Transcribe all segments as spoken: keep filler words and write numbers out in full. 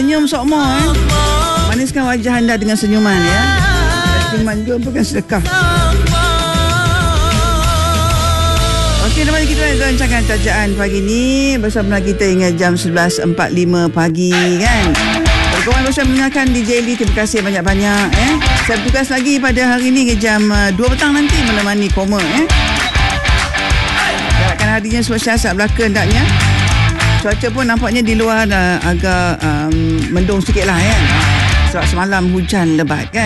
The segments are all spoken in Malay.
senyum sokmo eh. Maniskan wajah anda dengan senyuman ya. Senyuman juga bukan sedekah. Okey, teman kita rancangan tajaan pagi ni bersama kita hingga jam sebelas empat puluh lima pagi kan. Berkawan bersama mendengarkan D J Lee, terima kasih banyak-banyak eh. Saya bertugas lagi pada hari ni ke jam dua petang nanti menemani Koma eh. Harapkan harinya semua siasat belaka hendaknya. Cuaca pun nampaknya di luar dah agak um, mendung sikit lah kan. Sebab semalam hujan lebat kan.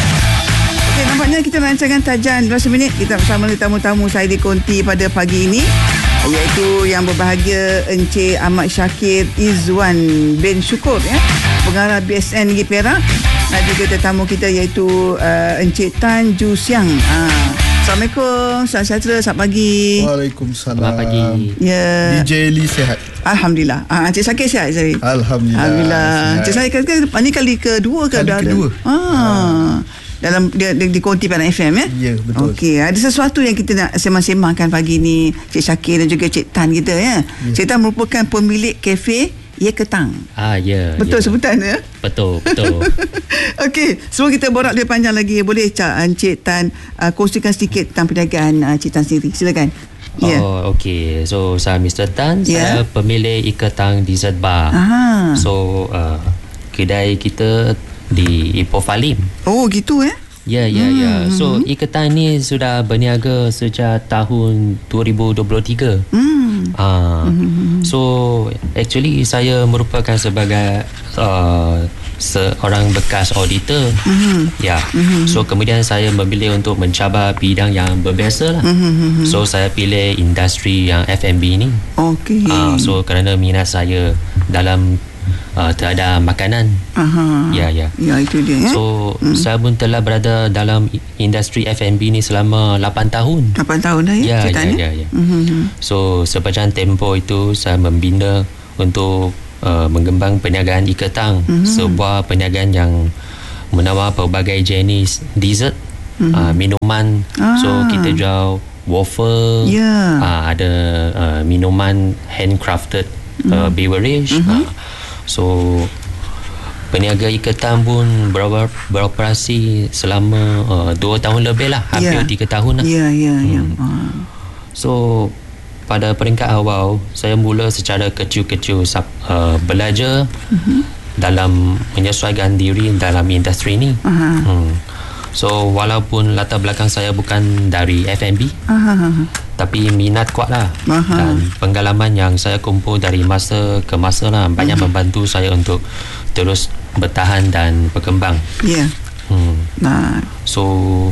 Okey, nampaknya kita rancangan tajaan dua belas minit. Kita bersama tetamu-tamu saya di Konti pada pagi ini, iaitu yang berbahagia Encik Ahmad Syakir Izwan bin Syukur ya, pengarah B S N Negeri Perak, dan juga tetamu kita iaitu uh, Encik Tan Ju Siang. Uh, Assalamualaikum, salam sejahtera, selamat pagi. Waalaikumsalam. Selamat pagi. Ya. D J Lee sihat? Alhamdulillah. Ah, Encik Syakir sihat Zari? Alhamdulillah. Alhamdulillah. Encik Syakir kan ini kali kedua ke? Kali ada? kedua. Ah. ah. Dalam di, di, di Konti Padang F M ya? Ya, betul. Okey, ada sesuatu yang kita nak sembang-sembangkan pagi ni, Cik Syakir dan juga Cik Tan kita ya. ya. Cik Tan merupakan pemilik kafe Ye Ketang. Ah ya. Betul ya. sebutan ya? Betul, betul. Okey, sebelum kita borak lebih panjang lagi, boleh Cak Encik Tan uh, kongsikan sedikit tentang perniagaan uh, Cik Tan sendiri. Silakan. Yeah. Oh, okey. So, saya mister Tan, yeah. saya pemilik Iketang Dessert Bar. Aha. So, uh, kedai kita di Ipoh Falim. Oh, gitu eh? Ya, ya, hmm. ya. So, Iketang ni sudah berniaga sejak tahun dua ribu dua puluh tiga. Hmm. Uh, mm-hmm. So actually saya merupakan sebagai uh, seorang bekas auditor. Mm-hmm. Ya. Yeah. Mm-hmm. So kemudian saya memilih untuk mencabar bidang yang berbeza lah. Mm-hmm. So saya pilih industri yang F and B ni. Okay. Uh, so kerana minat saya dalam Uh, terhadap makanan. Aha. Ya, ya. Ya, itu dia. Eh? So, hmm. saya pun telah berada dalam industri F and B ni selama lapan tahun. lapan tahun dah ya? Ya, ya, ya, ya. Mm-hmm. So, sepanjang tempoh itu saya membina untuk uh, mengembang perniagaan Iketang. Mm-hmm. Sebuah perniagaan yang menawar pelbagai jenis dessert, mm-hmm. uh, minuman. Ah. So, kita jual waffle. Yeah. Uh, ada uh, minuman handcrafted mm-hmm. uh, beverage. Mm-hmm. Uh, So peniaga Iketang pun ber- beroperasi selama uh, dua tahun lebih lah, hampir yeah. tiga tahun lah. Ya, ya, ya. So pada peringkat awal saya mula secara kecil-kecil uh, belajar uh-huh. dalam menyesuaikan diri dalam industri ni. Uh-huh. Hmm. So walaupun latar belakang saya bukan dari F and B, uh-huh. tapi minat kuat lah. Uh-huh. Dan pengalaman yang saya kumpul dari masa ke masa lah banyak uh-huh. membantu saya untuk terus bertahan dan berkembang. Ya. Yeah. Hmm. Nah. So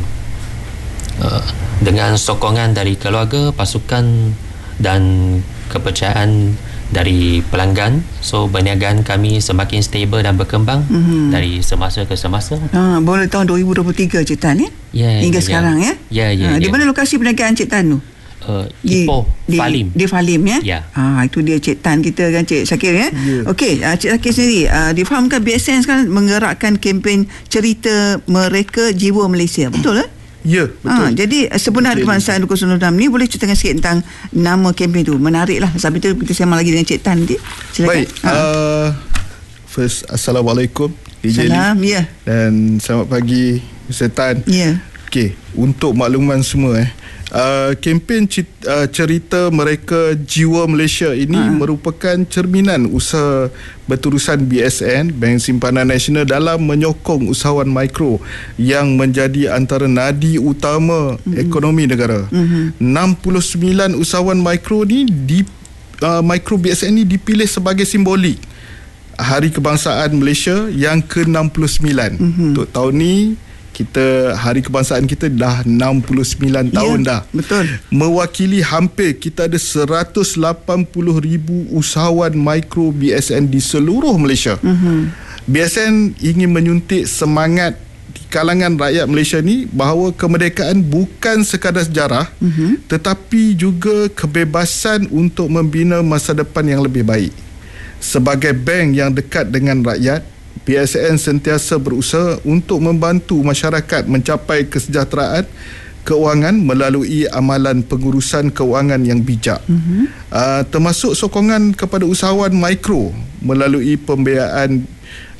uh, dengan sokongan dari keluarga, pasukan dan kepercayaan dari pelanggan, so perniagaan kami semakin stable dan berkembang mm-hmm. dari semasa ke semasa. Ha, boleh tahun dua ribu dua puluh tiga Cik Tan ya? Yeah, hingga yeah, sekarang ya? Ya, ya. Ha, di mana lokasi perniagaan Cik Tan tu? Uh, Ipoh, di, Falim. Di, di Falim ya? Ya. Ha, itu dia Cik Tan kita kan, Cik Syakir ya? Yeah. Okey, uh, Cik Syakir sendiri, uh, difahamkan B S N sekarang menggerakkan kempen cerita mereka jiwa Malaysia. Betul eh? Ya, betul. Ha, jadi sebenar kebangsaan Dukus Nur Dam ni, boleh ceritakan sikit tentang nama kempen tu. Menarik lah. Sampai tu kita sembang lagi dengan Cik Tan nanti. Silakan. Baik. Ha. Uh, first, Assalamualaikum. Salam, ya. Dan selamat pagi, mister Tan. Ya. Okey, untuk makluman semua eh. Uh, kempen uh, cerita mereka jiwa Malaysia ini ha. merupakan cerminan usaha berterusan B S N, Bank Simpanan Nasional, dalam menyokong usahawan mikro yang menjadi antara nadi utama mm-hmm. ekonomi negara. Mm-hmm. enam puluh sembilan usahawan mikro ni di uh, mikro B S N ni dipilih sebagai simbolik Hari Kebangsaan Malaysia yang ke enam puluh sembilan. Mm-hmm. Untuk tahun ni kita hari kebangsaan kita dah enam puluh sembilan tahun ya, dah. Betul. Mewakili hampir kita ada seratus lapan puluh ribu usahawan mikro B S N di seluruh Malaysia. Mm-hmm. B S N ingin menyuntik semangat di kalangan rakyat Malaysia ni bahawa kemerdekaan bukan sekadar sejarah, mm-hmm. tetapi juga kebebasan untuk membina masa depan yang lebih baik. Sebagai bank yang dekat dengan rakyat, B S N sentiasa berusaha untuk membantu masyarakat mencapai kesejahteraan keuangan melalui amalan pengurusan keuangan yang bijak. Mm-hmm. Uh, termasuk sokongan kepada usahawan mikro melalui pembiayaan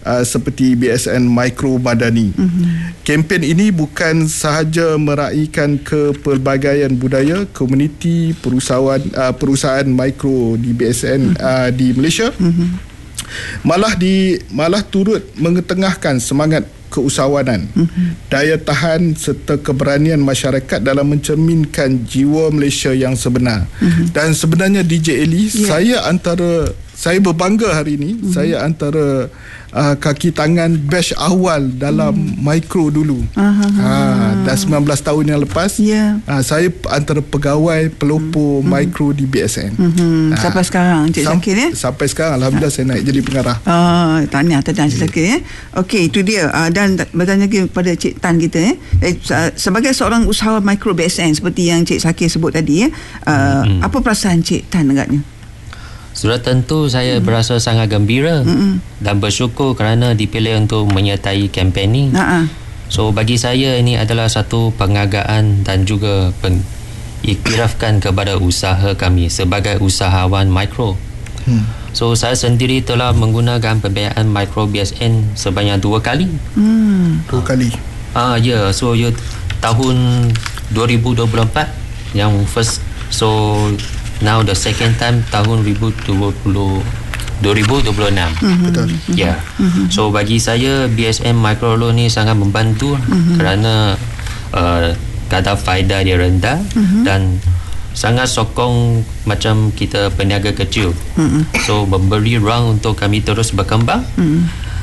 uh, seperti B S N Micro Madani. Mm-hmm. Kempen ini bukan sahaja meraihkan kepelbagaian budaya komuniti perusahaan uh, perusahaan mikro di B S N mm-hmm. uh, di Malaysia. Mm-hmm. Malah di malah turut mengetengahkan semangat keusahawanan, mm-hmm. daya tahan serta keberanian masyarakat dalam mencerminkan jiwa Malaysia yang sebenar. Mm-hmm. Dan sebenarnya D J Eli, yeah. saya antara saya berbangga hari ini, mm-hmm. saya antara uh, kaki tangan batch awal dalam mm. mikro dulu. Uh-huh. Ha, dah sembilan belas tahun yang lepas, yeah. uh, saya antara pegawai pelopor mm-hmm. mikro di B S N. Mm-hmm. Ha, sampai sekarang Cik Sam- Zakir ya? Sampai sekarang Alhamdulillah ha. saya naik jadi pengarah. Uh, tahniah tahniah Cik Zakir ya. Okey, itu dia. Uh, dan bertanya kepada Cik Tan kita ya. Uh, sebagai seorang usahawan mikro B S N seperti yang Cik Zakir sebut tadi ya, uh, hmm. apa perasaan Cik Tan agaknya? Sudah tentu saya mm. berasa sangat gembira mm-hmm. dan bersyukur kerana dipilih untuk menyertai kempen ini. Uh-uh. So bagi saya ini adalah satu penghargaan dan juga pengiktirafkan kepada usaha kami sebagai usahawan mikro. Hmm. So saya sendiri telah menggunakan pembiayaan mikro B S N sebanyak dua kali. Hmm. Dua kali. Ah ya, yeah. So ya, tahun dua ribu dua puluh empat yang first, so now the second time tahun dua ribu dua puluh, dua ribu dua puluh enam. Mm-hmm. Betul. Ya. Yeah. Mm-hmm. So bagi saya B S N Micro Loan ni sangat membantu mm-hmm. kerana uh, kadar faedah dia rendah mm-hmm. dan sangat sokong macam kita peniaga kecil. Mm-hmm. So memberi ruang untuk kami terus berkembang. Mm-hmm.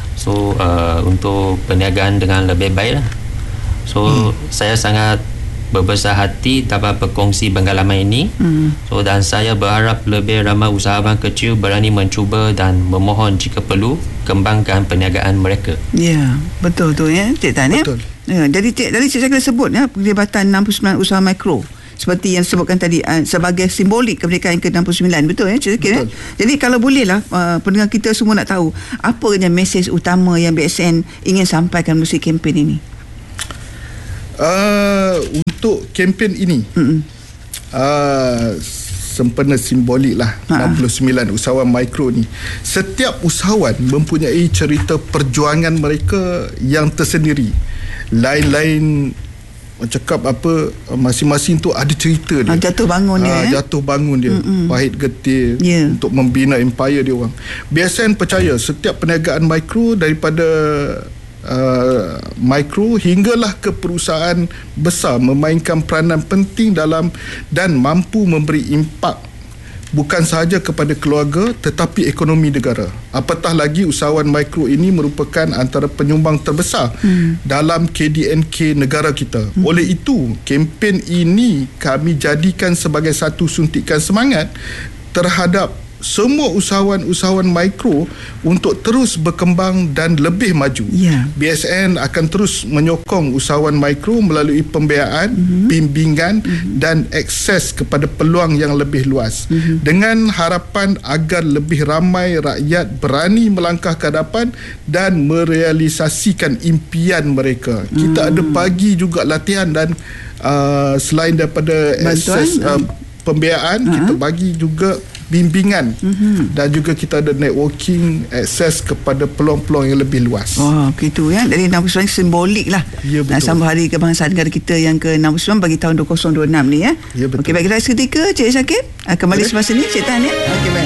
So uh, untuk perniagaan dengan lebih baik lah. So mm. saya sangat berbesar hati dapat berkongsi pengalaman ini. Mm. So dan saya berharap lebih ramai usahawan kecil berani mencuba dan memohon jika perlu kembangkan perniagaan mereka. Ya, yeah, betul tu ya Cik Tan ya. Betul. Ya, jadi Cik tadi Cik Zakir sebut ya pelibatan enam puluh sembilan usaha mikro seperti yang disebutkan tadi uh, sebagai simbolik kemerdekaan ke enam puluh sembilan, betul ya Cik Zakir ya? Jadi kalau bolehlah uh, pendengar kita semua nak tahu apa yang mesej utama yang B S N ingin sampaikan melalui kempen ini. Uh, untuk kempen ini uh, sempena simbolik lah ha. enam puluh sembilan usahawan mikro ni. Setiap usahawan mempunyai cerita perjuangan mereka yang tersendiri. Lain-lain cakap apa, masing-masing tu ada cerita dia. Jatuh bangun dia. Ha, eh? Jatuh bangun dia. Mm-mm. Pahit getih yeah. untuk membina empire dia orang. B S N percaya setiap perniagaan mikro daripada Uh, mikro hinggalah ke perusahaan besar memainkan peranan penting dalam dan mampu memberi impak bukan sahaja kepada keluarga tetapi ekonomi negara. Apatah lagi usahawan mikro ini merupakan antara penyumbang terbesar hmm. dalam K D N K negara kita. Hmm. Oleh itu, kempen ini kami jadikan sebagai satu suntikan semangat terhadap semua usahawan-usahawan mikro untuk terus berkembang dan lebih maju. Yeah. B S N akan terus menyokong usahawan mikro melalui pembiayaan, mm-hmm. bimbingan mm-hmm. dan akses kepada peluang yang lebih luas. Mm-hmm. Dengan harapan agar lebih ramai rakyat berani melangkah ke hadapan dan merealisasikan impian mereka. Mm. Kita ada bagi juga latihan dan uh, selain daripada akses uh, pembiayaan, uh-huh. kita bagi juga bimbingan mm-hmm. dan juga kita ada networking, akses kepada peluang-peluang yang lebih luas. Oh, begitu ya. Jadi enam puluh sembilan simbolik lah. Ya, nak sambut hari kebangsaan negara kita yang ke enam puluh sembilan bagi tahun dua ribu dua puluh enam ni ya. Ya, betul. Okey, baik kita seketika Cik Zakir kembali okay. selepas ini Cik Tan ya. Okey, baik.